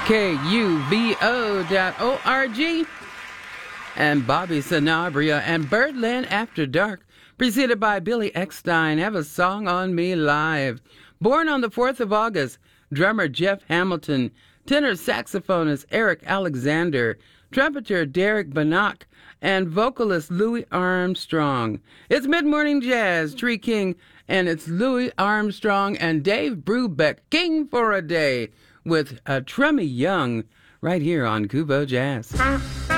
KUVO.org. And Bobby Sanabria and Birdland After Dark, preceded by Billy Eckstein, Have a Song on Me Live. Born on the 4th of August, drummer Jeff Hamilton, tenor saxophonist Eric Alexander, trumpeter Derek Bannock, and vocalist Louis Armstrong. It's Mid-Morning Jazz, Tree King, and it's Louis Armstrong and Dave Brubeck, King for a Day, with Trummy Young, right here on Kubo Jazz.